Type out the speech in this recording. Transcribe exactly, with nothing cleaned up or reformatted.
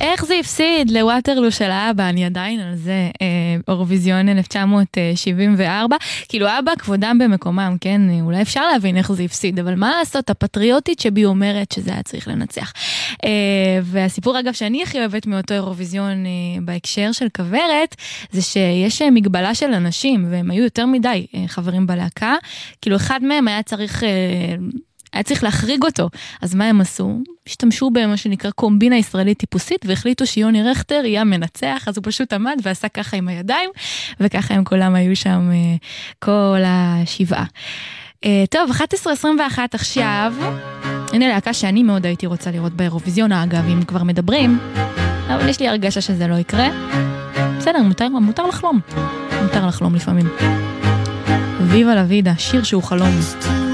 איך זה הפסיד לווטרלו של האבא, אני עדיין על זה, אירוויזיון אלף תשע מאות שבעים וארבע, כאילו האבא כבודם במקומם, כן, אולי אפשר להבין איך זה הפסיד, אבל מה לעשות, הפטריוטית שבי אומרת שזה היה צריך לנצח. והסיפור אגב שאני הכי אוהבת מאותו אירוויזיון בהקשר של כברת, זה שיש מגבלה של אנשים, והם היו יותר מדי חברים בלהקה, כאילו אחד מהם היה צריך... היה צריך להחריג אותו. אז מה הם עשו? השתמשו במה שנקרא קומבינה ישראלית טיפוסית, והחליטו שיוני רכטר יהיה מנצח, אז הוא פשוט עמד ועשה ככה עם הידיים, וככה הם כולם היו שם כל השבעה. טוב, אחת עשרה עשרים ואחת עכשיו, הנה להקה שאני מאוד הייתי רוצה לראות באירוויזיון, אגב, אם כבר מדברים, אבל יש לי הרגשה שזה לא יקרה. בסדר, מותר, מותר לחלום. מותר לחלום לפעמים. ויבה לה וידה, שיר שהוא חלום.